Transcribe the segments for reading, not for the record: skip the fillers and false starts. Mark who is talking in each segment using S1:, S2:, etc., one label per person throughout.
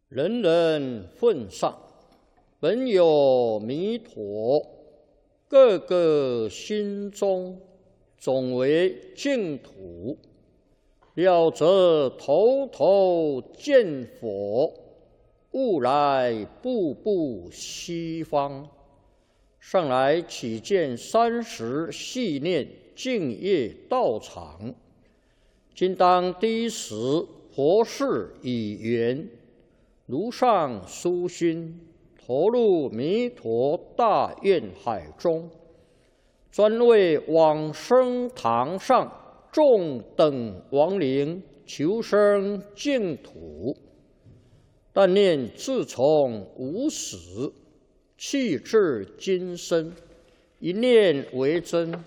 S1: 人人奉上，本有弥陀，个个心中总为净土。了则头头见佛，悟来步步西方。上来启见30系念净业道场，今当第一时佛事已圆，如上殊心，投入弥陀大愿海中，专为往生堂上众等亡灵求生净土。但念自从无始，气至今生，一念为真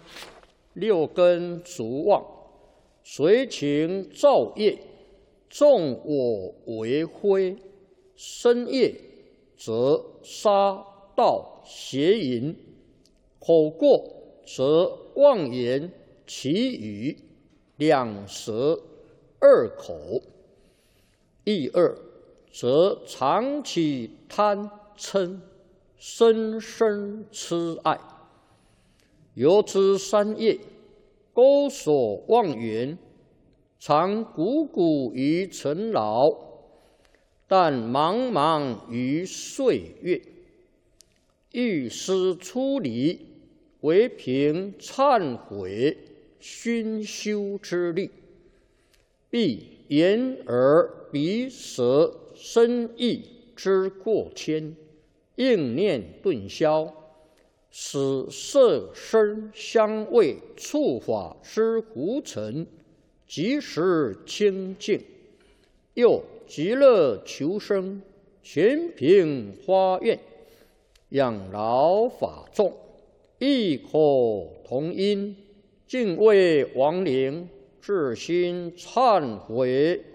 S1: ，6根足妄，随情造业，纵我为非，身业则杀盗邪淫，口过则妄言绮语，两舌2口，意2则常起贪嗔，深深痴爱。由之3业，勾所妄缘，常汩汩于尘劳，但茫茫于岁月。欲思出离，唯凭忏悔熏修之力，必眼耳鼻舌身意之过愆，应念顿消，使色声香味触法之胡尘即时清净。又极乐求生，全凭发愿，养老法众，异口同音，敬畏亡灵，至心忏悔